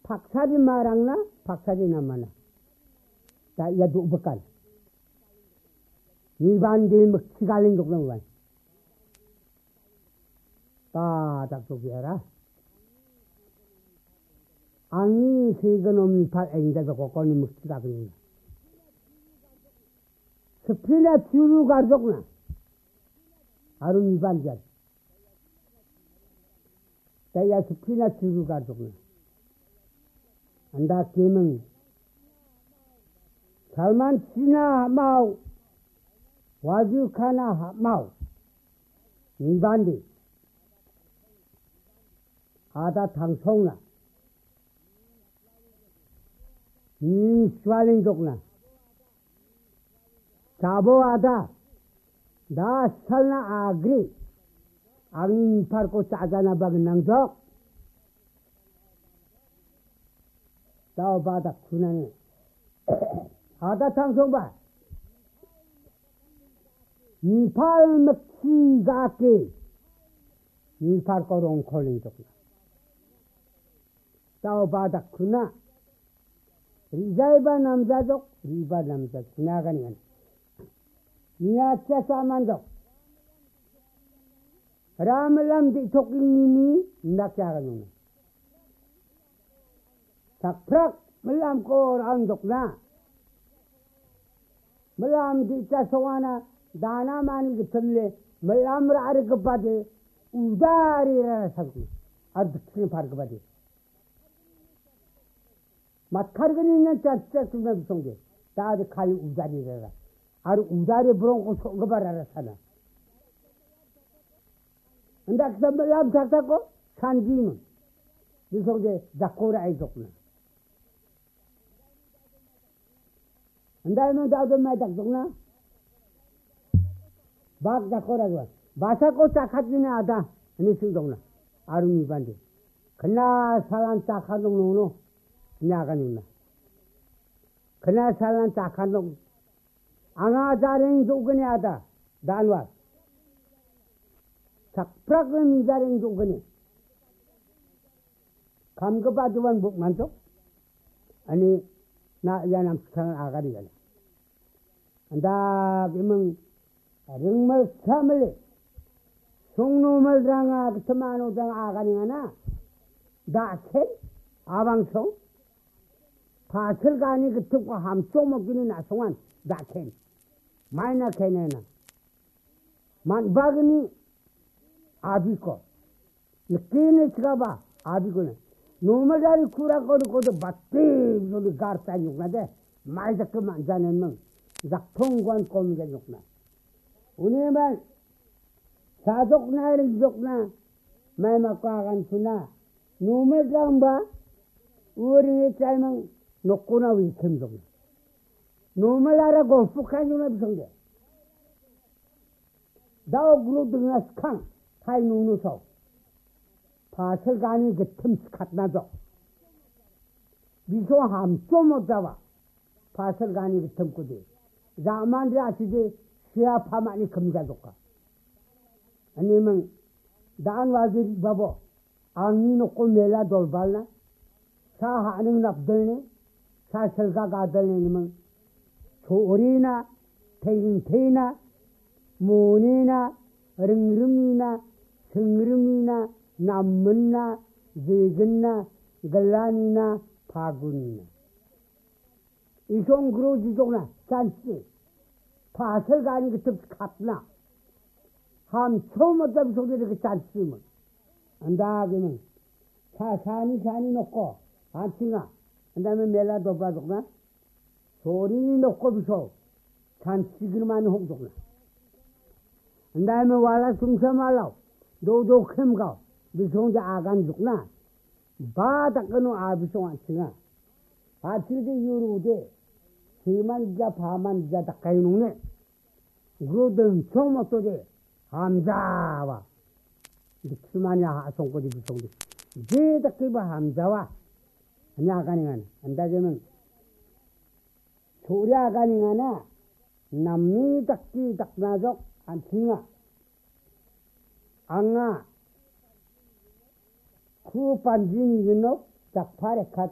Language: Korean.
paksaji marangna paksaji namana ta ya du bekal 일반들 뭐 기갈린 족는 거 따닥 속이라 앙이 세근놈 팔 앵자도 고ቆ니 뭐 기갈린 거 스피나 튜루 가족나 아름 일반자 대야 스피나 튜루 가족나 안다 게면 잘만 지나 마우 와주카나 마우 일반디 아다 당송나 스왈링족나 자보아다 나 살나 아그리 앙 파르코 짜자나 박낭적 다오바다 쿠나네 아다 당송바 이팔 먹기가게 이팔 거롱 콜링족나 다오바다 쿠나 리자이바 남자족 리바 남자 구나가니안 니아차 사만족 라멜람디 톡링니니 낙자가누나 sakprak melam ko randokna melam di casawana dana mani gitlle melam ra kepada udari rasaku adkhin par kepada matkargani caca tuna bisongge taade khali udari ra ar udari burong ko gobara sana ndak melam sakako sanjim bisongge zakora ai dokna अंदाज में दाऊद में तक दुखना बाग जाको राजवा बासा को चाखात ने आधा निसिंग दुखना आरुनी बांधे खन्ना सालान चाखा दुखनो न्यागा नुना खन्ना सालान चाखा दुख आंगा जारें दुखने आधा दानवा सकप्रक में जारें दुखने काम के बाद दुआन बुक मानतो अनि ना Yanam sekarang agari ya. Anda memang ringmal samle, sungnumal ranga kesemanu dang agari mana, dakel, abang song, pasal gani ketuk ko hamso magini nasongan dakel, mana kenena, man bagni abiko, lekine cakap abiko na. 노멀다리 쿠라코도 고도 바띠 소리 가르타 욕나데 많이 잡고만 자네는 작통관 꼬미게 욕나 우리만 사족나를 욕나 많이 맞고 아간 수나 노멀장바 우리 짧은 놓고나 위kem 욕나 노멀하라고 북한 욕나 비성게 다오 그룹들나 스칸 타이 누누서 파슬 가니 그 틈스 갖나죠. 미소 함좀 못잡아. 파슬 가니 그 틈꾸지. 자만들 아시지 시야 파마니 금자족가. 아니면 단 와지 바보 앙이 놓고 메라 돌발나 사하는 납들네 사슬가 가들네면 소리나 태인태나 모니나 릉릉이나 승릉이나 남문나, 제근나, 갈라니나, 파군이나. 이송 그로지족나, 잔치, 파설가니 그때 갔나. 함 처음 어떤 소리를 그 잔치면. 안다하기는, 산이 놓고, 안치가, 그 다음에 멜라 도바족나, 소리니 놓고 비소, 잔치 그만 홍족나. 그 다음에 와라 숨서 말라오, 노도 캠가오, 비송자 아간 죽나 바닥거노 아비송 안치나 아치르데 유루데 시만자 파만자 닥가이농네 그로든 처음부터데 함자와 믹스마냐 하송고지 비송데 제닥기바 함자와 냐가닝한 안다제면 소리아가닝하나 남미 닥기 닥나족 안치나 앙아 그 반진이 그노 작파레 갓